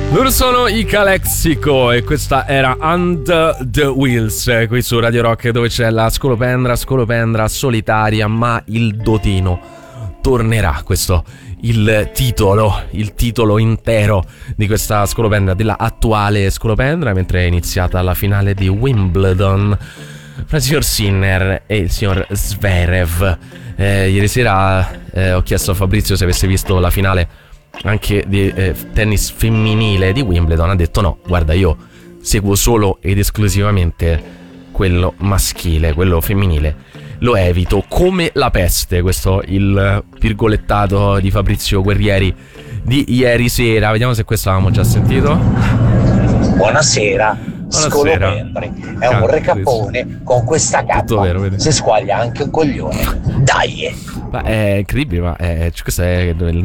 Loro sono i Calexico e questa era Under the Wheels, qui su Radio Rock, dove c'è la scolopendra solitaria, ma il dotino tornerà. Questo il titolo intero di questa scolopendra, della attuale scolopendra, mentre è iniziata la finale di Wimbledon fra il signor Sinner e il signor Zverev. Ieri sera ho chiesto a Fabrizio se avesse visto la finale anche di tennis femminile di Wimbledon. Ha detto no, guarda, io seguo solo ed esclusivamente quello maschile, quello femminile lo evito come la peste. Questo il virgolettato di Fabrizio Guerrieri di ieri sera. Vediamo se questo l'avevamo già sentito. Buonasera. Scolopendri è un recapone con questa cappa, si squaglia anche un coglione, dai. Ma è incredibile, ma questo è